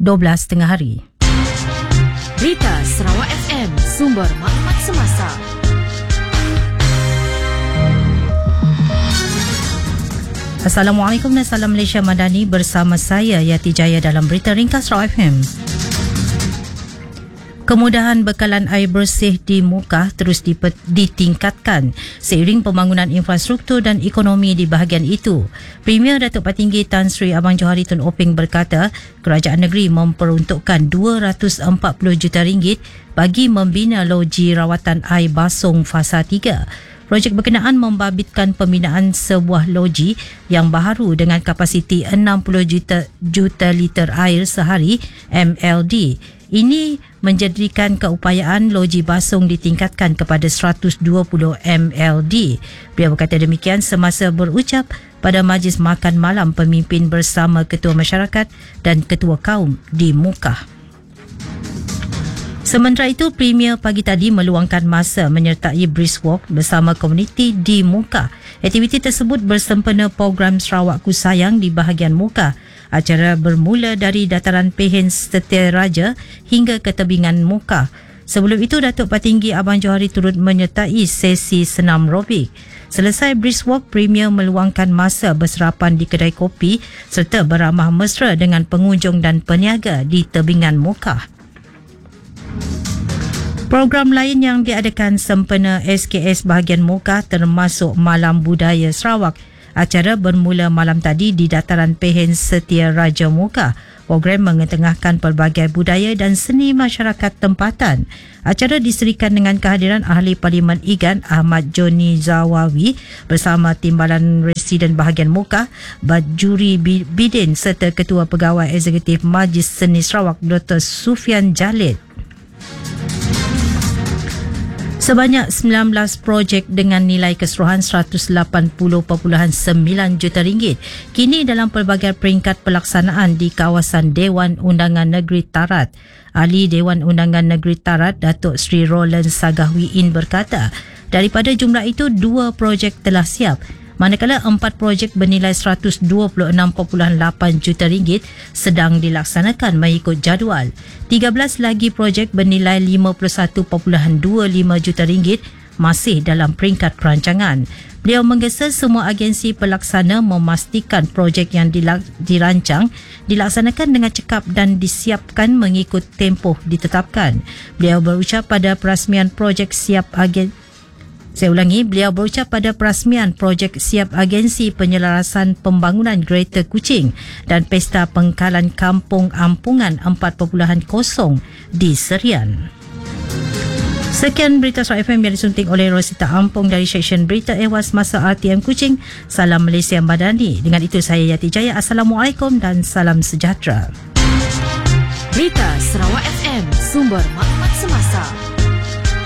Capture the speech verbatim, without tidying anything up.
dua belas tengah hari. Berita Sarawak F M, sumber maklumat semasa. Assalamualaikum dan salam Malaysia Madani, bersama saya Yati Jaya dalam Berita Ringkas Sarawak F M. Kemudahan bekalan air bersih di Mukah terus dipe- ditingkatkan seiring pembangunan infrastruktur dan ekonomi di bahagian itu. Premier Datuk Patinggi Tan Sri Abang Johari Tun Openg berkata, kerajaan negeri memperuntukkan dua ratus empat puluh juta ringgit bagi membina loji rawatan air basung fasa tiga. Projek berkenaan membabitkan pembinaan sebuah loji yang baharu dengan kapasiti enam puluh juta, juta liter air sehari M L D. Ini menjadikan keupayaan loji basung ditingkatkan kepada seratus dua puluh M L D. Beliau berkata demikian semasa berucap pada majlis makan malam pemimpin bersama Ketua Masyarakat dan Ketua Kaum di Mukah. Sementara itu, Premier pagi tadi meluangkan masa menyertai brisk walk bersama komuniti di Mukah. Aktiviti tersebut bersempena program Sarawakku Sayang di bahagian Mukah. Acara bermula dari dataran Pehen Setia Raja hingga ke tebingan Mukah. Sebelum itu, Datuk Patinggi Abang Johari turut menyertai sesi senam robik. Selesai brisk walk, Premier meluangkan masa berserapan di kedai kopi serta beramah mesra dengan pengunjung dan peniaga di tebingan Mukah. Program lain yang diadakan sempena S K S bahagian Mukah termasuk Malam Budaya Sarawak. Acara bermula malam tadi di dataran Pehen Setia Raja Mukah. Program mengetengahkan pelbagai budaya dan seni masyarakat tempatan. Acara diserikan dengan kehadiran Ahli Parlimen Igan Ahmad Joni Zawawi bersama Timbalan Residen bahagian Mukah, Bajuri Bidin serta Ketua Pegawai Eksekutif Majlis Seni Sarawak Doktor Sufian Jalid. Sebanyak sembilan belas projek dengan nilai keseluruhan seratus lapan puluh perpuluhan sembilan juta ringgit kini dalam pelbagai peringkat pelaksanaan di kawasan Dewan Undangan Negeri Tarat. Ahli Dewan Undangan Negeri Tarat, Datuk Sri Roland Sagahwiin berkata, daripada jumlah itu dua projek telah siap, manakala empat projek bernilai seratus dua puluh enam perpuluhan lapan juta ringgit sedang dilaksanakan mengikut jadual. tiga belas lagi projek bernilai lima puluh satu perpuluhan dua lima juta ringgit masih dalam peringkat perancangan. Beliau menggesa semua agensi pelaksana memastikan projek yang dirancang dilaksanakan dengan cekap dan disiapkan mengikut tempoh ditetapkan. Beliau berucap pada perasmian projek siap agen Saya ulangi, beliau berucap pada perasmian projek siap agensi penyelarasan pembangunan Greater Kuching dan Pesta Pengkalan Kampung Ampungan empat titik kosong di Serian. Sekian Berita Sarawak F M yang disunting oleh Rosita Ampong dari Seksyen Berita Ewas Masa R T M Kuching. Salam Malaysia Madani. Dengan itu saya Yati Jaya. Assalamualaikum dan salam sejahtera. Berita Sarawak F M, sumber maklumat semasa.